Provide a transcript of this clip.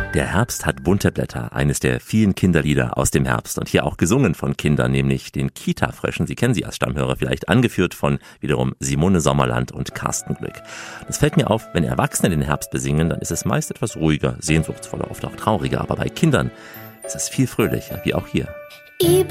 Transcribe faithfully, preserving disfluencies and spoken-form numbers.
Der Herbst hat bunte Blätter, eines der vielen Kinderlieder aus dem Herbst und hier auch gesungen von Kindern, nämlich den Kita-Fröschen. Sie kennen sie als Stammhörer vielleicht, angeführt von wiederum Simone Sommerland und Carsten Glück. Es fällt mir auf, wenn Erwachsene den Herbst besingen, dann ist es meist etwas ruhiger, sehnsuchtsvoller, oft auch trauriger, aber bei Kindern ist es viel fröhlicher, wie auch hier.